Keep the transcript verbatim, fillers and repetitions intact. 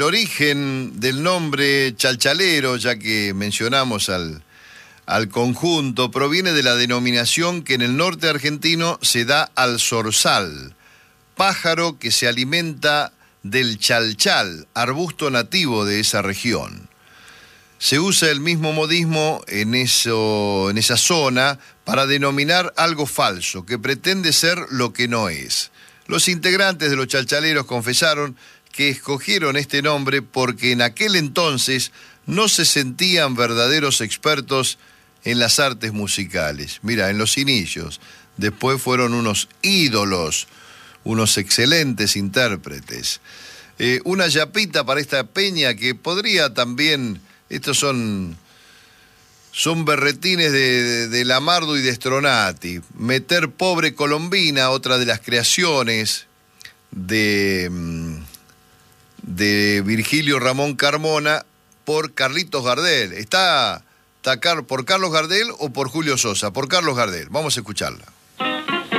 El origen del nombre chalchalero, ya que mencionamos al, al conjunto, proviene de la denominación que en el norte argentino se da al zorzal, pájaro que se alimenta del chalchal, arbusto nativo de esa región. Se usa el mismo modismo en, eso, en esa zona para denominar algo falso, que pretende ser lo que no es. Los integrantes de los chalchaleros confesaron que escogieron este nombre porque en aquel entonces no se sentían verdaderos expertos en las artes musicales. Mira, en los inicios, después fueron unos ídolos, unos excelentes intérpretes. Eh, una yapita para esta peña que podría también, estos son, son berretines de, de, de Lamardo y de Stronati, meter Pobre Colombina, otra de las creaciones de... de Virgilio Ramón Carmona por Carlitos Gardel. ¿Está, está por Carlos Gardel o por Julio Sosa? Por Carlos Gardel. Vamos a escucharla.